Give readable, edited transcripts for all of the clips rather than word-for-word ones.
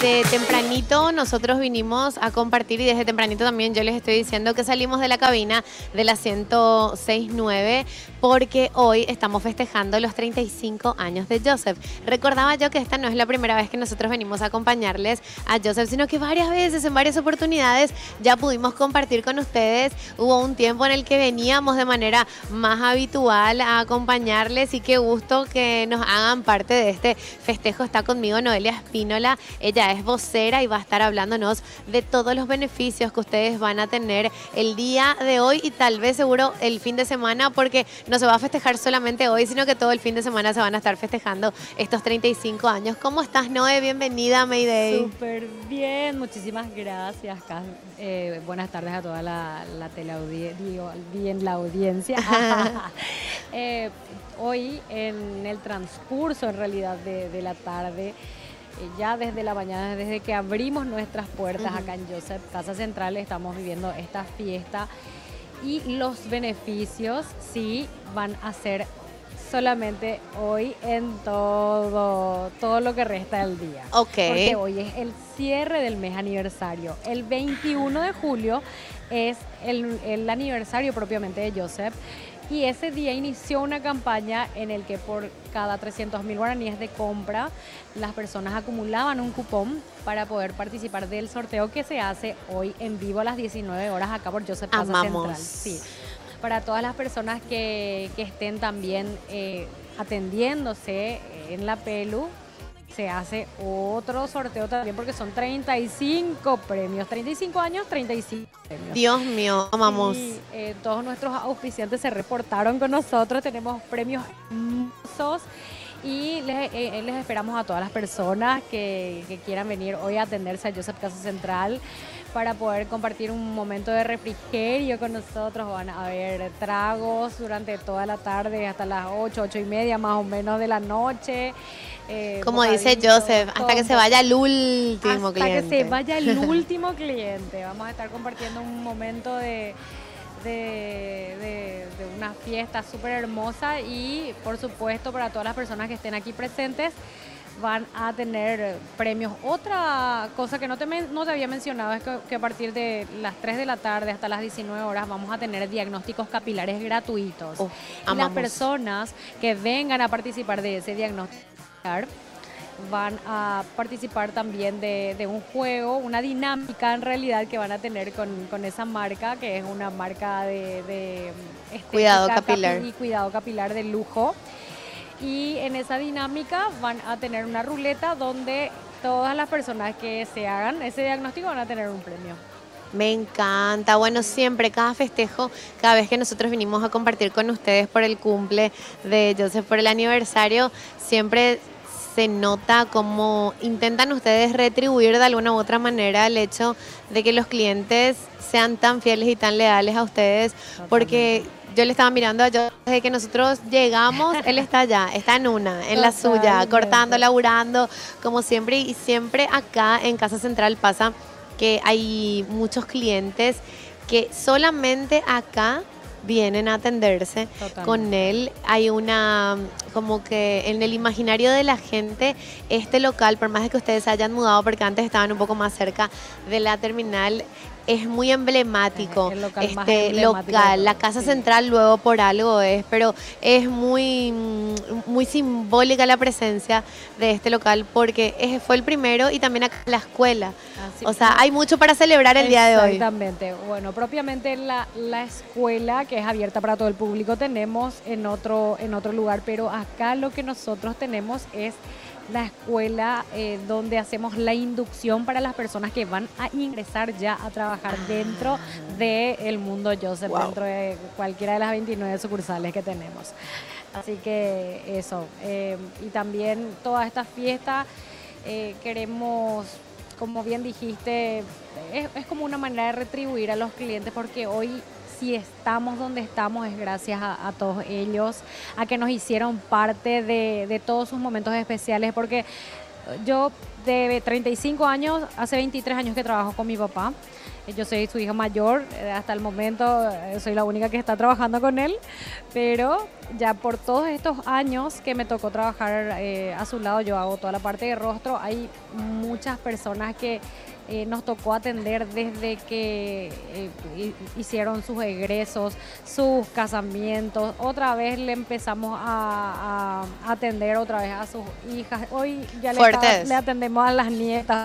desde tempranito nosotros vinimos a compartir y desde tempranito también yo les estoy diciendo que salimos de la cabina de la 106.9 porque hoy estamos festejando los 35 años de Joseph. Recordaba yo que esta no es la primera vez que nosotros venimos a acompañarles a Joseph, sino que varias veces, en varias oportunidades, ya pudimos compartir con ustedes. Hubo un tiempo en el que veníamos de manera más habitual a acompañarles y qué gusto que nos hagan parte de este festejo. Está conmigo Noelia Espínola, ella es vocera y va a estar hablándonos de todos los beneficios que ustedes van a tener el día de hoy y tal vez seguro el fin de semana, porque no se va a festejar solamente hoy, sino que todo el fin de semana se van a estar festejando estos 35 años. ¿Cómo estás, Noé? Bienvenida a Mayday. Súper bien, muchísimas gracias. Buenas tardes a toda la la audiencia. Hoy en el transcurso en realidad de la tarde, ya desde la mañana, desde que abrimos nuestras puertas acá en Joseph Casa Central, estamos viviendo esta fiesta y los beneficios sí van a ser solamente hoy en todo lo que resta del día. Ok. Porque hoy es el cierre del mes aniversario. El 21 de julio es el aniversario propiamente de Joseph. Y ese día inició una campaña en el que por cada 300.000 guaraníes de compra, las personas acumulaban un cupón para poder participar del sorteo que se hace hoy en vivo a las 19 horas acá por Joseph Casa Central. Sí. Para todas las personas que estén también atendiéndose en la Pelu, se hace otro sorteo también porque son 35 premios, 35 años, 35 premios. Dios mío, amamos. Y todos nuestros auspiciantes se reportaron con nosotros, tenemos premios hermosos y les esperamos a todas las personas que quieran venir hoy a atenderse a Joseph Casa Central para poder compartir un momento de refrigerio con nosotros. Van a haber tragos durante toda la tarde hasta las 8:30 más o menos de la noche. Como dice Joseph, hasta que se vaya el último cliente. Hasta que se vaya el último cliente. Vamos a estar compartiendo un momento de una fiesta súper hermosa y por supuesto para todas las personas que estén aquí presentes van a tener premios. Otra cosa que no te había mencionado es que a partir de las 3 de la tarde hasta las 19 horas vamos a tener diagnósticos capilares gratuitos. Y las personas que vengan a participar de ese diagnóstico van a participar también de un juego, una dinámica en realidad que van a tener con esa marca, que es una marca de cuidado capilar y cuidado capilar de lujo. Y en esa dinámica van a tener una ruleta donde todas las personas que se hagan ese diagnóstico van a tener un premio. Me encanta. Bueno, siempre, cada festejo, cada vez que nosotros vinimos a compartir con ustedes por el cumple de Joseph, por el aniversario, siempre se nota cómo intentan ustedes retribuir de alguna u otra manera el hecho de que los clientes sean tan fieles y tan leales a ustedes. Totalmente. Porque yo le estaba mirando a Joseph desde que nosotros llegamos, él está allá, está en la suya, cortando, laburando, como siempre. Y siempre acá en Casa Central pasa que hay muchos clientes que solamente acá vienen a atenderse. Totalmente. Con él. Hay una, como que en el imaginario de la gente, este local, por más de que ustedes se hayan mudado, porque antes estaban un poco más cerca de la terminal, es muy emblemático. Este local, la Casa Central luego por algo es, pero es muy simbólica la presencia de este local porque fue el primero y también acá la escuela. O sea, hay mucho para celebrar el día de hoy. Exactamente. Bueno, propiamente la escuela, que es abierta para todo el público, tenemos en otro lugar, pero acá lo que nosotros tenemos es la escuela donde hacemos la inducción para las personas que van a ingresar ya a trabajar dentro del mundo Joseph, dentro de cualquiera de las 29 sucursales que tenemos. Así que eso. Y también toda esta fiesta queremos, como bien dijiste, es como una manera de retribuir a los clientes, porque hoy si estamos donde estamos es gracias a todos ellos, a que nos hicieron parte de todos sus momentos especiales, porque yo de 35 años, hace 23 años que trabajo con mi papá. Yo soy su hija mayor, hasta el momento soy la única que está trabajando con él, pero ya por todos estos años que me tocó trabajar a su lado, yo hago toda la parte de rostro, hay muchas personas que nos tocó atender desde que hicieron sus egresos, sus casamientos, otra vez le empezamos a atender otra vez a sus hijas, hoy ya le atendemos a las nietas.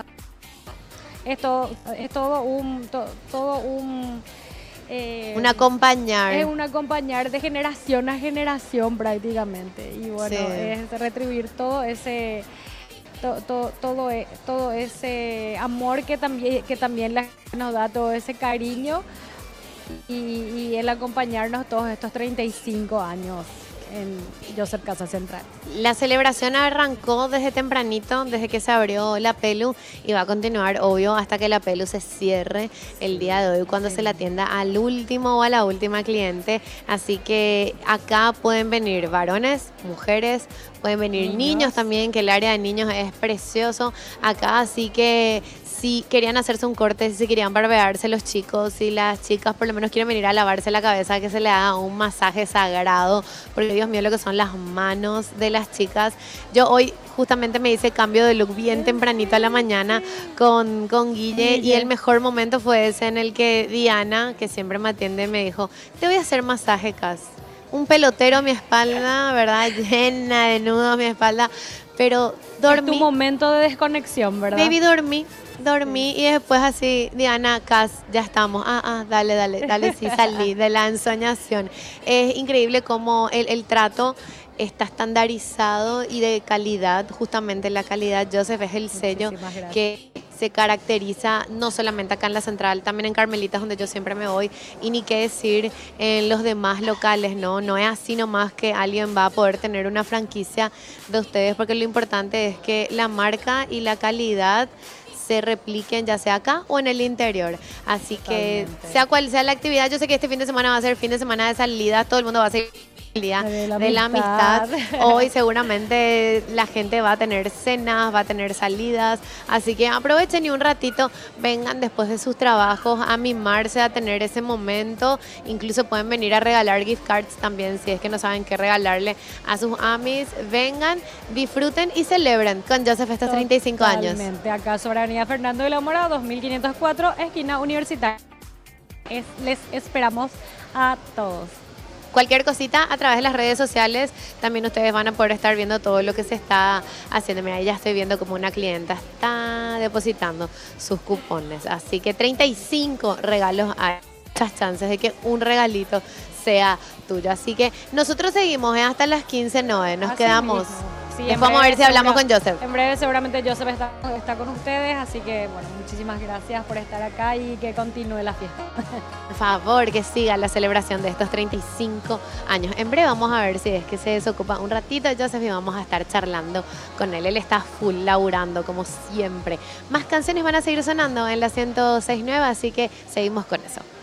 Es todo un acompañar. Es un acompañar de generación a generación prácticamente. Y bueno, Sí. es retribuir todo ese todo ese amor que también nos da, todo ese cariño y el acompañarnos todos estos 35 años en Joseph Casa Central. La celebración arrancó desde tempranito, desde que se abrió la Pelu, y va a continuar, obvio, hasta que la Pelu se cierre el día de hoy, cuando se la atienda al último o a la última cliente. Así que acá pueden venir varones, mujeres, pueden venir niños también, que el área de niños es precioso acá. Así que si querían hacerse un corte, si querían barbearse los chicos, si las chicas por lo menos quieren venir a lavarse la cabeza, que se le haga un masaje sagrado, porque Dios mío, lo que son las manos de las chicas. Yo hoy justamente me hice cambio de look bien tempranito a la mañana con Guille, y el mejor momento fue ese en el que Diana, que siempre me atiende, me dijo, te voy a hacer masaje, Cas. Un pelotero a mi espalda, ¿verdad? Llena de nudos mi espalda, pero dormí. Es tu momento de desconexión, ¿verdad? Baby, dormí y después así, Diana, Cas, ya estamos. Dale, sí, salí de la ensoñación. Es increíble cómo el trato está estandarizado y de calidad. Justamente la calidad, Joseph, es el sello que se caracteriza no solamente acá en la central, también en Carmelitas, donde yo siempre me voy, y ni qué decir en los demás locales, ¿no? No es así nomás que alguien va a poder tener una franquicia de ustedes, porque lo importante es que la marca y la calidad se repliquen ya sea acá o en el interior. Así que sea cual sea la actividad, yo sé que este fin de semana va a ser fin de semana de salida, todo el mundo va a seguir el día de la amistad. Hoy seguramente la gente va a tener cenas, va a tener salidas, así que aprovechen y un ratito vengan después de sus trabajos a mimarse, a tener ese momento. Incluso pueden venir a regalar gift cards también, si es que no saben qué regalarle a sus amis. Vengan, disfruten y celebren con Joseph estos 35 años. Totalmente, acá sobre Avenida Fernando de la Mora, 2504, esquina Universitaria. Les esperamos a todos. Cualquier cosita a través de las redes sociales, también ustedes van a poder estar viendo todo lo que se está haciendo. Mira, ya estoy viendo como una clienta está depositando sus cupones. Así que 35 regalos, hay muchas chances de que un regalito sea tuyo. Así que nosotros seguimos hasta las 15, nos quedamos. Sí, vamos a ver si hablamos con Joseph. En breve seguramente Joseph está con ustedes, así que bueno, muchísimas gracias por estar acá y que continúe la fiesta. Por favor, que siga la celebración de estos 35 años. En breve vamos a ver si es que se desocupa un ratito Joseph y vamos a estar charlando con él. Él está full laburando como siempre. Más canciones van a seguir sonando en la 106.9, así que seguimos con eso.